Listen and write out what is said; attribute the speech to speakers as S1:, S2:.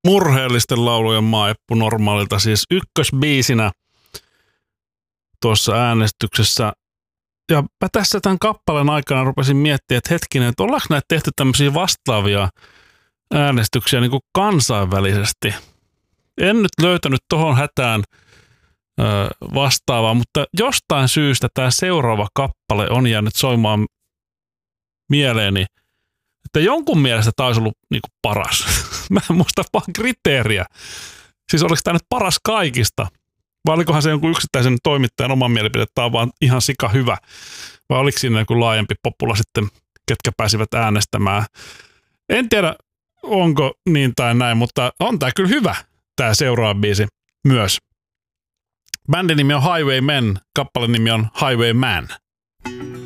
S1: murheellisten laulujen maa Eppu Normaalilta, siis ykkösbiisinä tuossa äänestyksessä. Ja mä tässä tämän kappaleen aikana rupesin miettimään, että hetkinen, että ollaanko näitä tehty tämmöisiä vastaavia äänestyksiä niin kuin kansainvälisesti. En nyt löytänyt tohon hätään vastaavaa, mutta jostain syystä tämä seuraava kappale on jäänyt soimaan mieleeni, että jonkun mielestä tämä olisi ollut niin kuin paras. Mä en muista vaan kriteeriä. Siis oliko tämä nyt paras kaikista? Vai olikohan se jonkun yksittäisen toimittajan oman mielipide, että tämä on vaan ihan sika hyvä? Vai oliko siinä joku laajempi popula sitten, ketkä pääsivät äänestämään? En tiedä, onko niin tai näin, mutta on tämä kyllä hyvä, tämä seuraava biisi myös. Bändin nimi on Highwaymen, kappaleen nimi on Highwayman.